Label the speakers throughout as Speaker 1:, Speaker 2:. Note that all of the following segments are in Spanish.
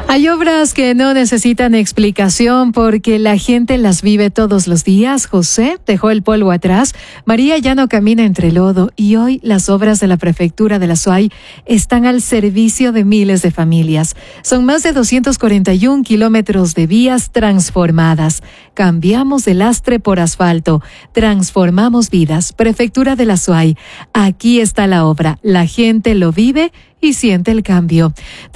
Speaker 1: Hay obras que no necesitan explicación porque la gente las vive todos los días. José dejó el polvo atrás, María ya no camina entre lodo y hoy las obras de la Prefectura de la SUAY están al servicio de miles de familias. Son más de 241 kilómetros de vías transformadas. Cambiamos el lastre por asfalto, transformamos vidas. Prefectura de la SUAY, aquí está la obra, la gente lo vive y siente el cambio.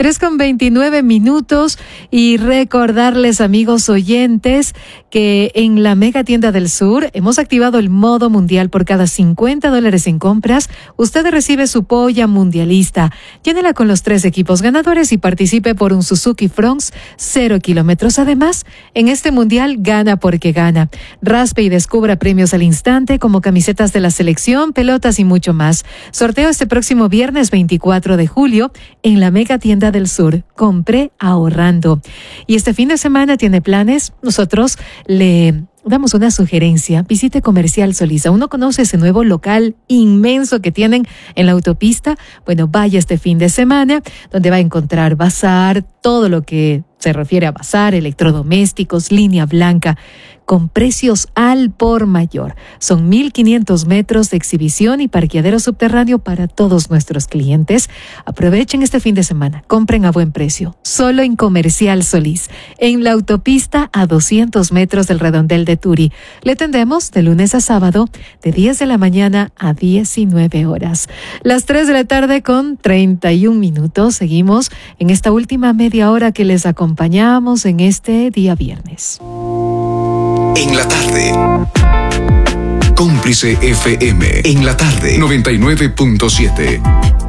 Speaker 1: 3:29 y recordarles, amigos oyentes, que en la Mega Tienda del Sur hemos activado el modo mundial. Por cada $50 en compras, usted recibe su polla mundialista. Llénela con los 3 equipos ganadores y participe por un Suzuki Fronx 0 kilómetros. Además, en este mundial gana porque gana. Raspe y descubra premios al instante como camisetas de la selección, pelotas y mucho más. Sorteo este próximo viernes 24 de julio en la Mega Tienda del Sur. Compré ahorrando. Y este fin de semana tiene planes. Nosotros le damos una sugerencia. Visite Comercial Solís. ¿Aún no conoce ese nuevo local inmenso que tienen en la autopista? Bueno, vaya este fin de semana, donde va a encontrar bazar, todo lo que se refiere a bazar, electrodomésticos, línea blanca, con precios al por mayor. Son 1,500 metros de exhibición y parqueadero subterráneo para todos nuestros clientes. Aprovechen este fin de semana, compren a buen precio, solo en Comercial Solís, en la autopista a 200 metros del redondel de Turi. Le atendemos de lunes a sábado, de 10 de la mañana a 19 horas. Las 3 de la tarde con 31 minutos. Seguimos en esta última media hora que les acompañamos en este día viernes.
Speaker 2: En la tarde. Cómplice FM. En la tarde. 99.7.